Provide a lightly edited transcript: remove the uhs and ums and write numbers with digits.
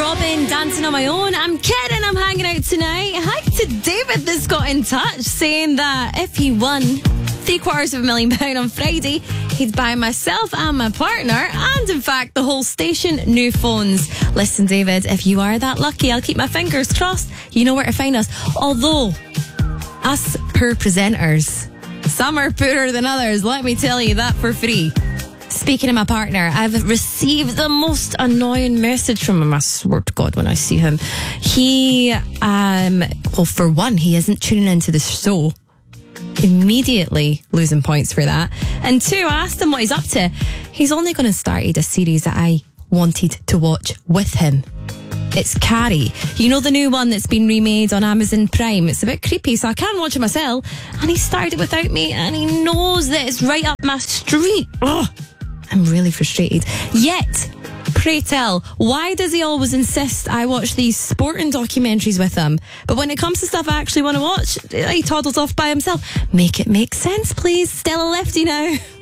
Robin, Dancing on My Own. I'm kidding, I'm hanging out tonight. Hi to David that's got in touch saying that if he won £750,000 on Friday, he'd buy myself and my partner, and in fact the whole station, new phones. Listen, David, if you are that lucky, I'll keep my fingers crossed. You know where to find us. Although, us poor presenters, some are poorer than others, let me tell you that for free. Speaking of my partner, I've received the most annoying message from him. I swear to God, when I see him, he, well, for one, he isn't tuning into the show. Immediately losing points for that. And two, I asked him what he's up to. He's only going to start a series that I wanted to watch with him. It's Carrie. You know, the new one that's been remade on Amazon Prime. It's a bit creepy, so I can't watch it myself. And he started it without me, and he knows that it's right up my street. Ugh. I'm really frustrated. Yet, pray tell, why does he always insist I watch these sporting documentaries with him? But when it comes to stuff I actually want to watch, he toddles off by himself. Make it make sense, please. Stella Lefty now.